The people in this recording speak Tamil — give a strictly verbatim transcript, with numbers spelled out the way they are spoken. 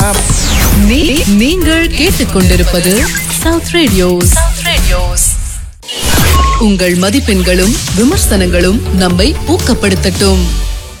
நீ- நீங்கள் கேட்டுக்கொண்டிருப்பது சவுத் ரேடியோஸ். உங்கள் மதிப்பெண்களும் விமர்சனங்களும் நம்மை ஊக்கப்படுத்தட்டும்.